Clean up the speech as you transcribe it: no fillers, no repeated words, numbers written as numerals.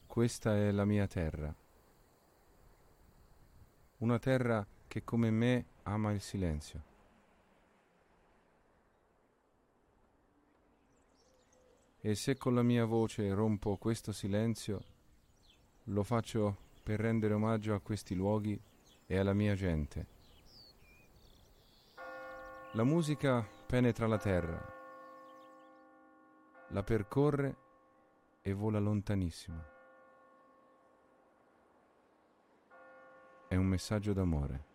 Questa è la mia terra, una terra che come me ama il silenzio. E se con la mia voce rompo questo silenzio, lo faccio per rendere omaggio a questi luoghi e alla mia gente. La musica penetra la terra, la percorre e vola lontanissimo. È un messaggio d'amore.